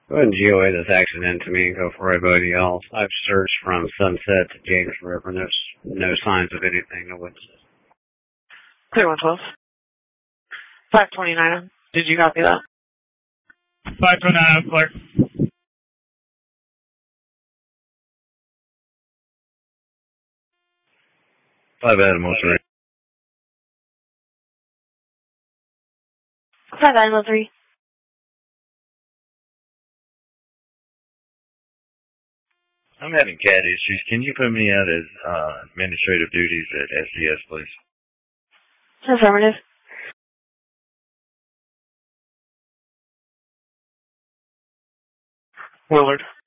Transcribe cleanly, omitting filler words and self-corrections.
Go ahead and GOA this accident to me and go for everybody else. I've searched from Sunset to James River, and there's no signs of anything. No witnesses. Clear 112. 529. Did you copy that? 529, clear. Five Animal 3. 5 Animal 3. I'm having cat issues. Can you put me out as administrative duties at SCS, please? Affirmative. Willard.